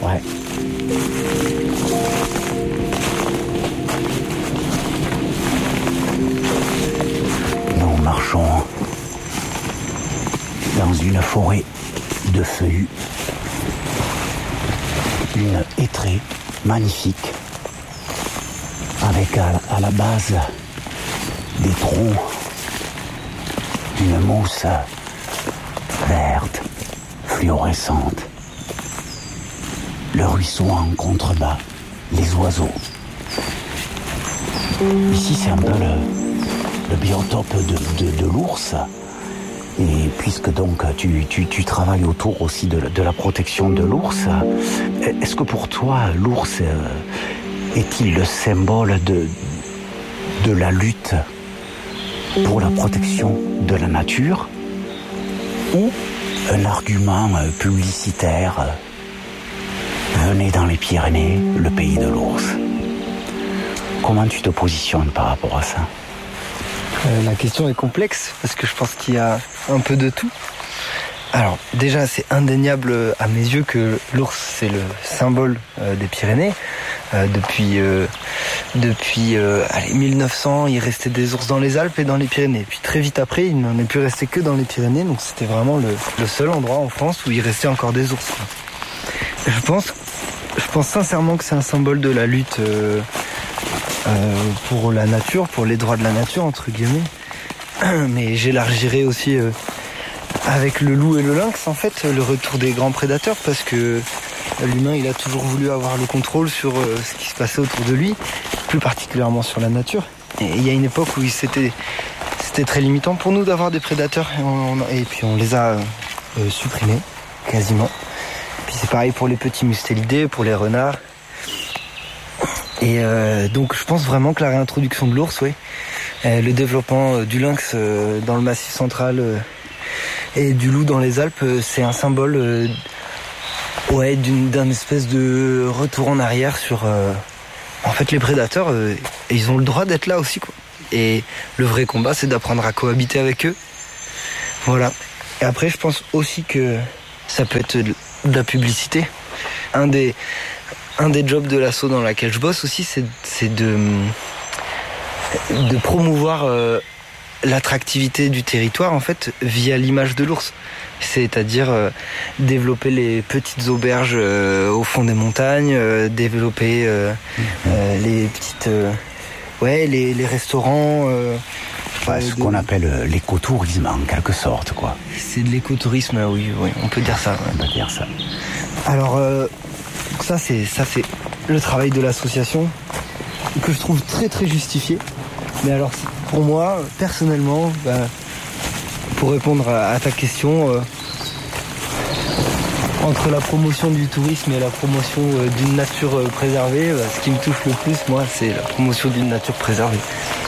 Ouais. Nous marchons dans une forêt de feuillus. Une hêtraie magnifique avec à la base des troncs une mousse verte, fluorescente. Le ruisseau en contrebas, les oiseaux. Ici, c'est un peu le biotope de l'ours. Et puisque donc tu travailles autour aussi de la protection de l'ours, est-ce que pour toi, l'ours est-il le symbole de la lutte pour la protection de la nature ou un argument publicitaire? Venez dans les Pyrénées, le pays de l'ours. Comment tu te positionnes par rapport à ça? La question est complexe parce que je pense qu'il y a un peu de tout. Alors déjà, c'est indéniable à mes yeux que l'ours, c'est le symbole des Pyrénées. Depuis 1900, il restait des ours dans les Alpes et dans les Pyrénées. Puis très vite après, il n'en est plus resté que dans les Pyrénées. Donc c'était vraiment le seul endroit en France où il restait encore des ours. Je pense sincèrement que c'est un symbole de la lutte pour la nature, pour les droits de la nature, entre guillemets. Mais j'élargirai aussi avec le loup et le lynx, en fait, le retour des grands prédateurs, parce que l'humain, il a toujours voulu avoir le contrôle sur ce qui se passait autour de lui, plus particulièrement sur la nature. Et il y a une époque où c'était très limitant pour nous d'avoir des prédateurs, et puis on les a supprimés, quasiment. Puis c'est pareil pour les petits mustélidés, pour les renards. Et donc je pense vraiment que la réintroduction de l'ours, oui, le développement du lynx dans le Massif central et du loup dans les Alpes, c'est un symbole d'un espèce de retour en arrière sur... en fait, les prédateurs, ils ont le droit d'être là aussi, quoi. Et le vrai combat, c'est d'apprendre à cohabiter avec eux. Voilà. Et après, je pense aussi que ça peut être de la publicité. Un des jobs de l'asso dans laquelle je bosse aussi, c'est de promouvoir l'attractivité du territoire, en fait, via l'image de l'ours. C'est-à-dire développer les petites auberges au fond des montagnes, développer les petites... les restaurants... ce qu'on appelle l'écotourisme, en quelque sorte, quoi. C'est de l'écotourisme, oui, on peut dire ça. On peut dire ça. Alors, ça c'est le travail de l'association, que je trouve très très justifié. Mais alors, pour moi, personnellement, pour répondre à ta question, entre la promotion du tourisme et la promotion d'une nature préservée, ce qui me touche le plus, moi, c'est la promotion d'une nature préservée.